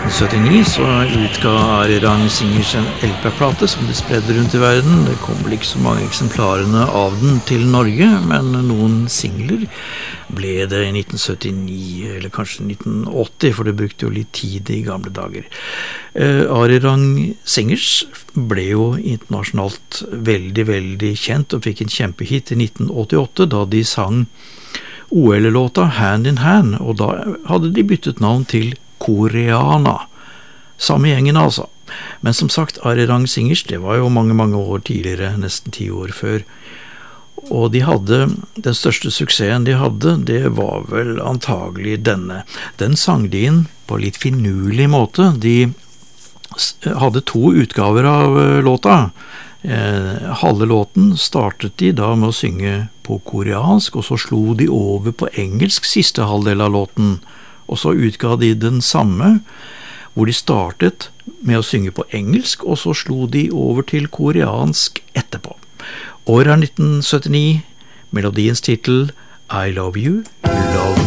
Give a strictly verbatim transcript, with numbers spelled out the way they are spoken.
nitten syttini så utga Arirang Singers en L P-plate som de spredde rundt i verden. Det kom vel ikke så mange eksemplarene av den til Norge, men noen singler ble det i nitten syttini, eller kanskje nitten åtti, for det brukte jo litt tid i gamle dager. Eh, Arirang Singers ble jo internasjonalt veldig, veldig kjent og fikk en kjempehit i nitten åttiåtte, da de sang O L-låta Hand in Hand, og da hadde de byttet navn til Koreana. Samme gjengen altså. Men som sagt, Arirang Singers, det var jo mange, mange år tidligere, nesten ti år før. Og de hadde, den største suksessen de hadde, det var vel antagelig denne. Den sang de inn på litt finurlig måte. De hadde to utgaver av låta. Eh, halve låten startet de da med å synge på koreansk, og så slo de over på engelsk siste halvdel av låten. Og så utga de den samme, hvor de startet med å synge på engelsk, og så slo de over til koreansk etterpå. Året er nitten syttini, melodiens titel I Love You, You Love Me.